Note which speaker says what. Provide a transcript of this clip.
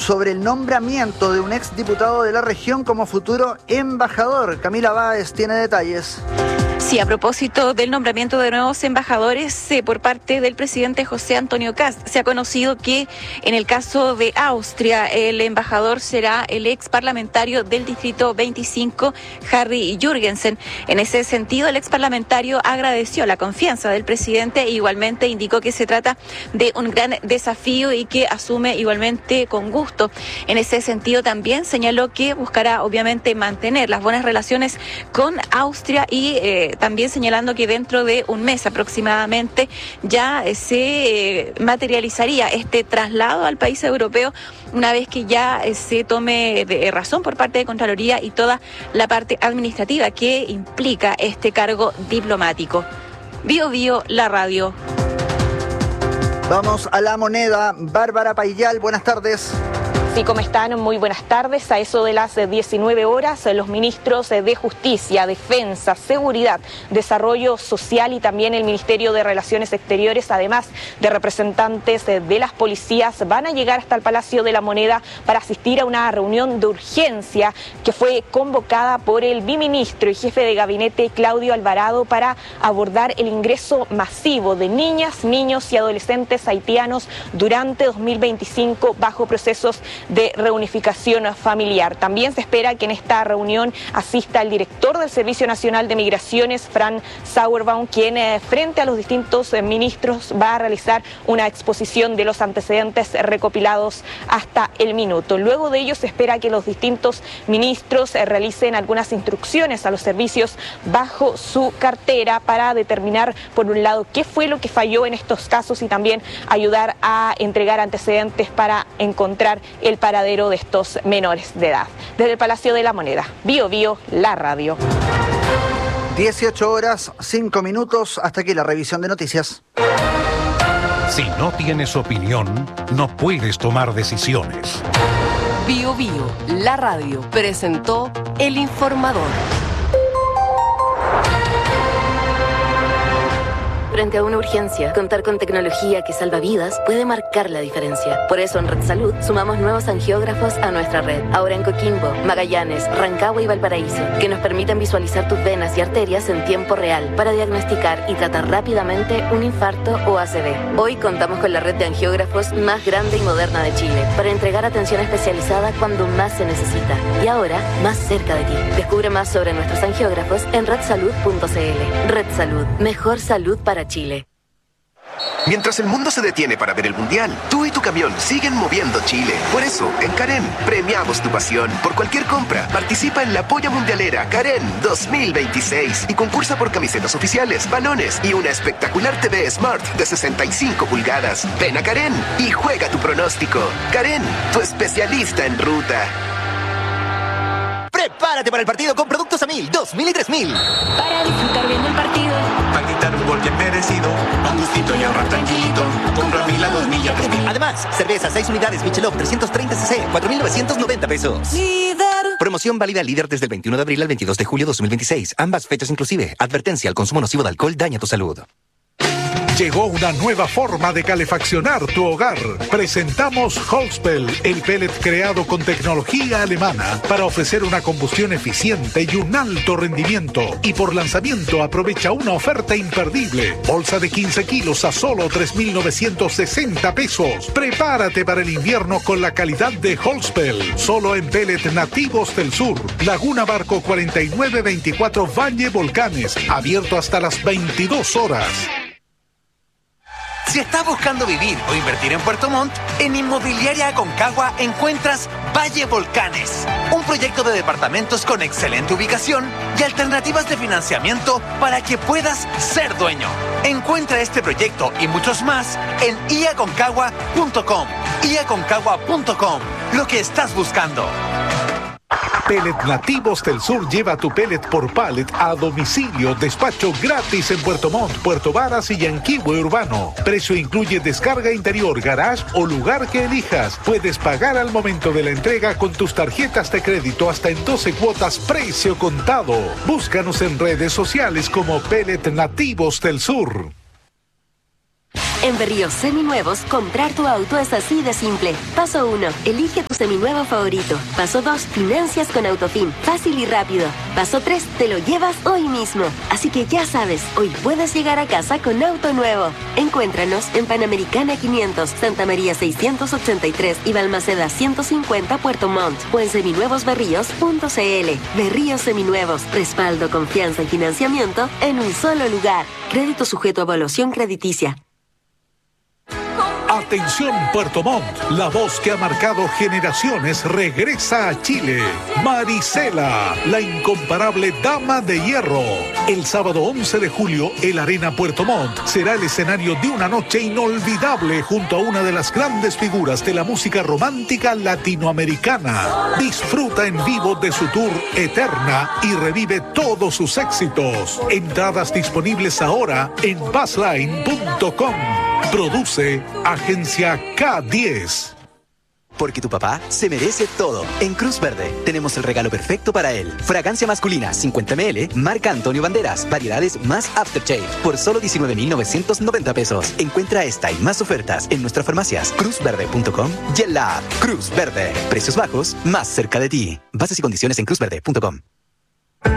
Speaker 1: sobre el nombramiento de un exdiputado de la región como futuro embajador. Camila Báez tiene detalles.
Speaker 2: Sí, a propósito del nombramiento de nuevos embajadores por parte del presidente José Antonio Kast, se ha conocido que en el caso de Austria el embajador será el ex parlamentario del distrito 25, Harry Jürgensen. En ese sentido, el ex parlamentario agradeció la confianza del presidente e igualmente indicó que se trata de un gran desafío y que asume igualmente con gusto. En ese sentido también señaló que buscará obviamente mantener las buenas relaciones con Austria y también señalando que dentro de un mes aproximadamente ya se materializaría este traslado al país europeo una vez que ya se tome de razón por parte de Contraloría y toda la parte administrativa que implica este cargo diplomático. Bio Bio, la radio.
Speaker 1: Vamos a La Moneda. Bárbara Payal, buenas tardes.
Speaker 3: Sí, ¿cómo están? Muy buenas tardes. A eso de las 19 horas, los ministros de Justicia, Defensa, Seguridad, Desarrollo Social y también el Ministerio de Relaciones Exteriores, además de representantes de las policías, van a llegar hasta el Palacio de la Moneda para asistir a una reunión de urgencia que fue convocada por el biministro y jefe de gabinete Claudio Alvarado para abordar el ingreso masivo de niñas, niños y adolescentes haitianos durante 2025 bajo procesos de reunificación familiar. También se espera que en esta reunión asista el director del Servicio Nacional de Migraciones, Fran Sauerbaum, quien frente a los distintos ministros va a realizar una exposición de los antecedentes recopilados hasta el minuto. Luego de ello se espera que los distintos ministros realicen algunas instrucciones a los servicios bajo su cartera para determinar, por un lado, qué fue lo que falló en estos casos y también ayudar a entregar antecedentes para encontrar el paradero de estos menores de edad. Desde el Palacio de la Moneda, Bio Bio, la radio.
Speaker 1: 18 horas, 5 minutos. Hasta aquí la revisión de noticias.
Speaker 4: Si no tienes opinión, no puedes tomar decisiones.
Speaker 5: Bio Bio, la radio, presentó El Informador.
Speaker 6: Frente a una urgencia, contar con tecnología que salva vidas puede marcar la diferencia. Por eso en Red Salud sumamos nuevos angiógrafos a nuestra red. Ahora en Coquimbo, Magallanes, Rancagua y Valparaíso, que nos permiten visualizar tus venas y arterias en tiempo real para diagnosticar y tratar rápidamente un infarto o ACV. Hoy contamos con la red de angiógrafos más grande y moderna de Chile para entregar atención especializada cuando más se necesita. Y ahora, más cerca de ti. Descubre más sobre nuestros angiógrafos en redsalud.cl. Red Salud. Mejor salud para Chile.
Speaker 7: Mientras el mundo se detiene para ver el Mundial, tú y tu camión siguen moviendo Chile. Por eso, en Karen, premiamos tu pasión. Por cualquier compra, participa en la Polla Mundialera Karen 2026 y concursa por camisetas oficiales, balones y una espectacular TV Smart de 65 pulgadas. Ven a Karen y juega tu pronóstico. Karen, tu especialista en ruta.
Speaker 8: Prepárate para el partido con productos Amil, 2000 y 3000.
Speaker 2: Para disfrutar viendo el partido.
Speaker 9: Para gritar un gol bien merecido. A un gustito y ahorrar tranquilito. Compra Amil a 2000 y a 3000.
Speaker 8: Además, cerveza 6 unidades Michelob 330 cc, 4.990 pesos.
Speaker 5: Líder.
Speaker 8: Promoción válida líder desde el 21 de abril al 22 de julio 2026. Ambas fechas inclusive. Advertencia: el consumo nocivo de alcohol daña tu salud.
Speaker 4: Llegó una nueva forma de calefaccionar tu hogar. Presentamos Holzpel, el pellet creado con tecnología alemana para ofrecer una combustión eficiente y un alto rendimiento. Y por lanzamiento aprovecha una oferta imperdible. Bolsa de 15 kilos a solo 3.960 pesos. Prepárate para el invierno con la calidad de Holzpel. Solo en pellet nativos del sur. Laguna Barco 4924 Valle Volcanes. Abierto hasta las 22 horas.
Speaker 10: Si estás buscando vivir o invertir en Puerto Montt, en Inmobiliaria Aconcagua encuentras Valle Volcanes, un proyecto de departamentos con excelente ubicación y alternativas de financiamiento para que puedas ser dueño. Encuentra este proyecto y muchos más en iaconcagua.com. iaconcagua.com, lo que estás buscando.
Speaker 4: Pellet Nativos del Sur lleva tu pellet por pallet a domicilio. Despacho gratis en Puerto Montt, Puerto Varas y Yanquihue Urbano. Precio incluye descarga interior, garage o lugar que elijas. Puedes pagar al momento de la entrega con tus tarjetas de crédito hasta en 12 cuotas precio contado. Búscanos en redes sociales como Pellet Nativos del Sur.
Speaker 11: En Berríos Seminuevos, comprar tu auto es así de simple. Paso 1. Elige tu seminuevo favorito. Paso 2. Financias con Autofin. Fácil y rápido. Paso 3. Te lo llevas hoy mismo. Así que ya sabes, hoy puedes llegar a casa con auto nuevo. Encuéntranos en Panamericana 500, Santa María 683 y Balmaceda 150 Puerto Montt o en seminuevosberríos.cl. Berríos Seminuevos. Respaldo, confianza y financiamiento en un solo lugar. Crédito sujeto a evaluación crediticia.
Speaker 4: Atención Puerto Montt, la voz que ha marcado generaciones regresa a Chile. Marisela, la incomparable dama de hierro. El sábado 11 de julio, el Arena Puerto Montt será el escenario de una noche inolvidable junto a una de las grandes figuras de la música romántica latinoamericana. Disfruta en vivo de su tour Eterna y revive todos sus éxitos. Entradas disponibles ahora en Buzzline.com. Produce Agencia K10.
Speaker 12: Porque tu papá se merece todo. En Cruz Verde tenemos el regalo perfecto para él. Fragancia masculina 50 ml, marca Antonio Banderas, variedades más Aftershave, por solo 19.990 pesos. Encuentra esta y más ofertas en nuestras farmacias, cruzverde.com y en la app Cruz Verde. Precios bajos, más cerca de ti. Bases y condiciones en cruzverde.com.